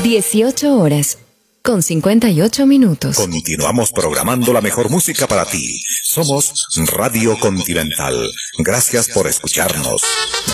18 horas, con 58 minutos. Continuamos programando la mejor música para ti. Somos Radio Continental. Gracias por escucharnos.